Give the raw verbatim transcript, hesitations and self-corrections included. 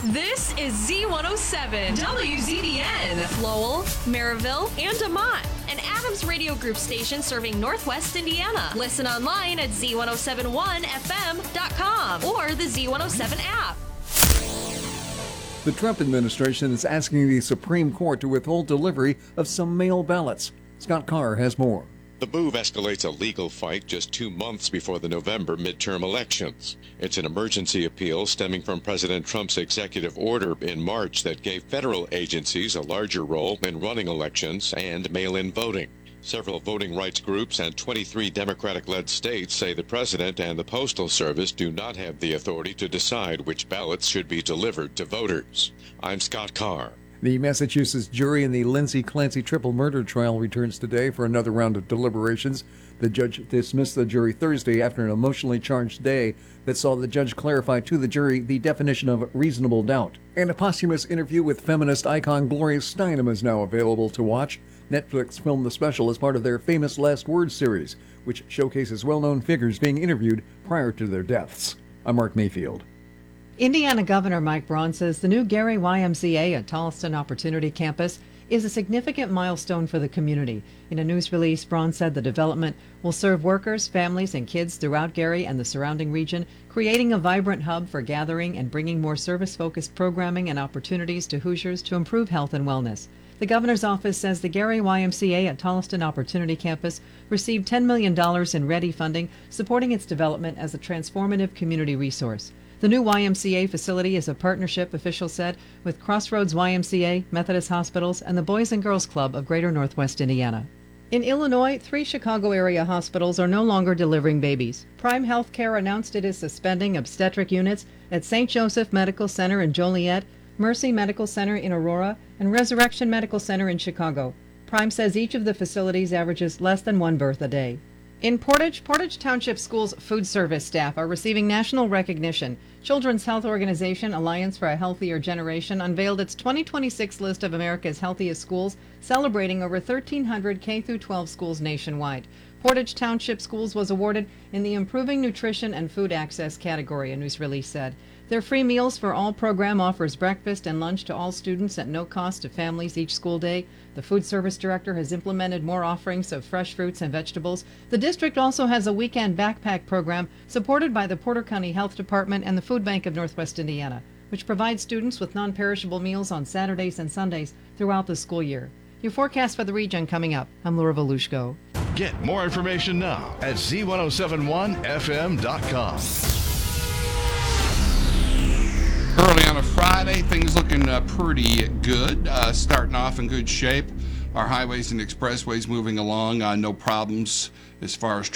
This is Z one oh seven, W Z B N, Lowell, Maryville, and Demont, an Adams Radio Group station serving Northwest Indiana. Listen online at Z one oh seven one F M dot com or the Z one oh seven app. The Trump administration is asking the Supreme Court to withhold delivery of some mail ballots. Scott Carr has more. The move escalates a legal fight just two months before the November midterm elections. It's an emergency appeal stemming from President Trump's executive order in March that gave federal agencies a larger role in running elections and mail-in voting. Several voting rights groups and twenty-three Democratic-led states say the president and the Postal Service do not have the authority to decide which ballots should be delivered to voters. I'm Scott Carr. The Massachusetts jury in the Lindsay Clancy triple murder trial returns today for another round of deliberations. The judge dismissed the jury Thursday after an emotionally charged day that saw the judge clarify to the jury the definition of reasonable doubt. And a posthumous interview with feminist icon Gloria Steinem is now available to watch. Netflix filmed the special as part of their Famous Last Words series, which showcases well-known figures being interviewed prior to their deaths. I'm Mark Mayfield. Indiana Governor Mike Braun says the new Gary Y M C A at Tolleson Opportunity Campus is a significant milestone for the community. In a news release, Braun said the development will serve workers, families, and kids throughout Gary and the surrounding region, creating a vibrant hub for gathering and bringing more service-focused programming and opportunities to Hoosiers to improve health and wellness. The governor's office says the Gary Y M C A at Tolleson Opportunity Campus received ten million dollars in READY funding, supporting its development as a transformative community resource. The new Y M C A facility is a partnership, officials said, with Crossroads Y M C A, Methodist Hospitals, and the Boys and Girls Club of Greater Northwest Indiana. In Illinois, three Chicago area hospitals are no longer delivering babies. Prime Healthcare announced it is suspending obstetric units at Saint Joseph Medical Center in Joliet, Mercy Medical Center in Aurora, and Resurrection Medical Center in Chicago. Prime says each of the facilities averages less than one birth a day. In Portage, Portage Township Schools food service staff are receiving national recognition. Children's Health Organization Alliance for a Healthier Generation unveiled its twenty twenty-six list of America's healthiest schools, celebrating over thirteen hundred K through twelve schools nationwide. Portage Township Schools was awarded in the Improving Nutrition and Food Access category, a news release said. Their Free Meals for All program offers breakfast and lunch to all students at no cost to families each school day. The food service director has implemented more offerings of fresh fruits and vegetables. The district also has a weekend backpack program supported by the Porter County Health Department and the Food Bank of Northwest Indiana, which provides students with non-perishable meals on Saturdays and Sundays throughout the school year. Your forecast for the region coming up. I'm Laura Volushko. Get more information now at Z ten seventy-one F M dot com. Early on a Friday, things looking uh, pretty good, uh, starting off in good shape. Our highways and expressways moving along, uh, no problems as far as